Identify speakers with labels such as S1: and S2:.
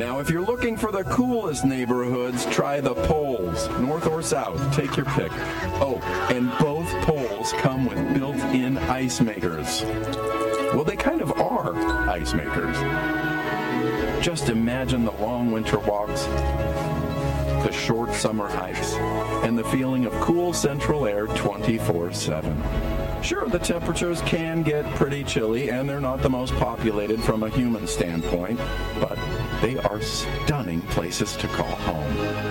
S1: Now, if you're looking for the coolest neighborhoods, try the poles, north or south. Take your pick. Oh, and both poles come with built-in ice makers. Well, they kind of are ice makers. Just imagine the long winter walks, the short summer hikes, and the feeling of cool central air 24/7. Sure, the temperatures can get pretty chilly, and they're not the most populated from a human standpoint, but they are stunning places to call home.